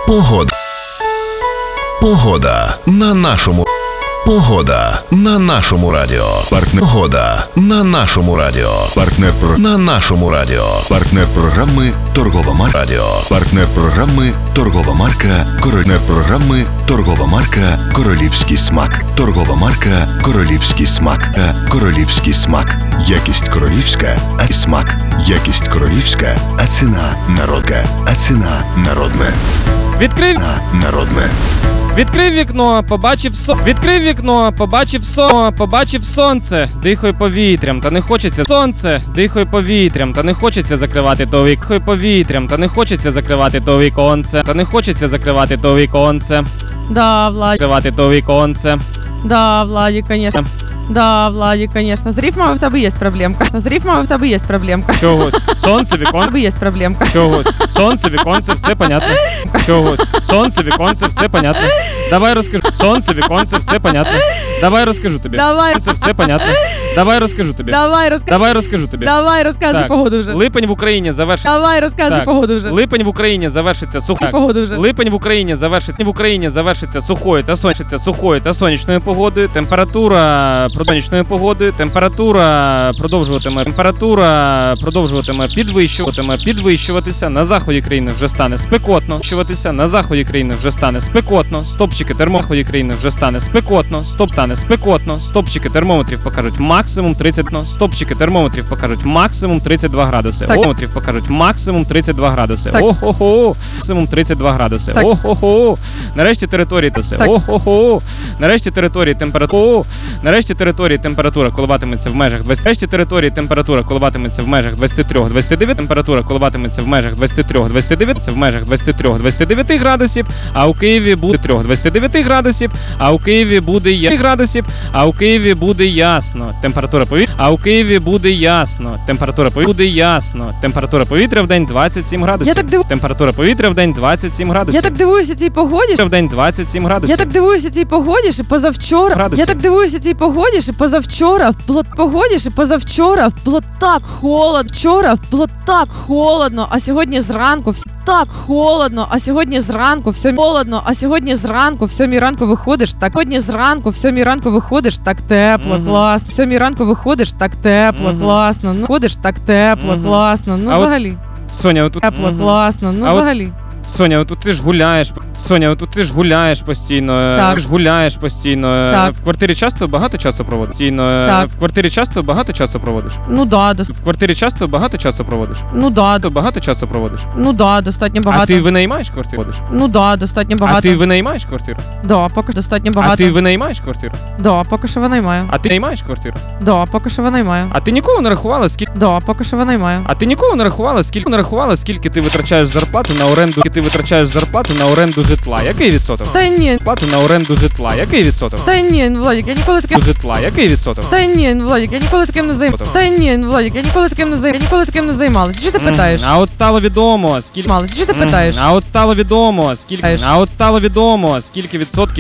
Погода. Погода на нашому. Погода на нашому радіо. Партнер. Погода на нашому радіо. Партнер на нашому радіо. Партнер програми Торгова марка Радіо. Партнер програми Торгова марка. Партнер програми Торгова марка Королівський смак. Торгова марка Королівський смак. Королівський смак. Якість королівська, а смак. Якість королівська, а ціна народка. А ціна народна. Відкрив вікно, побачив сонце, дихай повітрям, та не хочеться сонце, дихай повітрям, та не хочеться закривати то віконце, та не хочеться закривати то віконце. Да, Владик. Закривати то віконце. Да, Владик, конечно. Да, Владик, конечно. З рифмою в тебе є проблемка. Чого? Сонце, віконце. В тебе є проблемка. Чого? Сонце, віконце, все понятно. Чого? Сонце, віконце, все понятно. Давай розкажу. Сонце, віконце, все понятно. Давай розкажу тобі. Це все понятно. Давай розкажу тобі. Давай розкажу тобі. Давай розказуй Так. погоду вже. Липень в Україні завершиться. Давай розказуй Так. погоду вже. Липень в Україні завершиться сухою. Погоду вже. Липень в Україні завершиться сухою та сонячною погодою. Температура продовжуватиме підвищуватися. На заході країни вже стане спекотно. Стопчики термометрів покажуть максимум 32 градуси. Так. Максимум 32 градуси. Так. Ого-го. Максимум 32 градуси. Так. Ого-го. Нарешті території Так. Ого-го. Нарешті території температура коливатиметься в межах 23-29. Температура коливатиметься в межах 23-29 градусів, а у Києві буде 29 градусів, а у Києві буде ясно. Температура повітря в день 27 градусів. Я так диву- Температура повітря в день 27 градусів. Я так дивуюся цій погоді. В день 27 градусів. Я так дивуюся цій погоді, що позавчора. Градусів. Я так дивуюся цій погоді, що позавчора було так холодно. Вчора було так холодно, а сьогодні зранку так холодно, а сьогодні зранку все холодно, а сьогодні зранку в 7 ранку виходиш так. Сьогодні зранку в 7 ранку виходиш так тепло, Мгм. класно. В 7 ранку виходиш так тепло, Мгм. класно. Ну, ходиш так тепло, Мгм. класно. Ну, А от взагалі. Соня, отут Тепло, Мгм. класно. Ну, А от взагалі. Соня, отут ти ж гуляєш постійно. Так. Ти ж гуляєш постійно. Так. В квартирі часто багато часу проводиш? Так. В квартирі часто багато часу проводиш? Ну да, В квартирі часто багато часу проводиш? Багато часу проводиш? ну да, достатньо А багато. ти винаймаєш квартиру? Ну да, достатньо А багато. ти винаймаєш квартиру? Да, поки достатньо А багато. ти винаймаєш квартиру? Да, поки що винаймаю. А ти наймаєш квартиру? Да, поки що винаймаю. А ти ніколи не рахувала, скільки? Да, поки що винаймаю. А ти ніколи не рахувала, скільки ти витрачаєш зарплати на оренду житла? Який відсоток? Та ні, Плати на оренду житла. Який відсоток? Владик, я ніколи таким... Житла. Який відсоток? Владик, я ніколи таким не займалася. Владик, я ніколи таким не займалася. Що ти питаєш? А от стало відомо, скільки... Що ти питаєш? А от стало відомо, скільки відсотків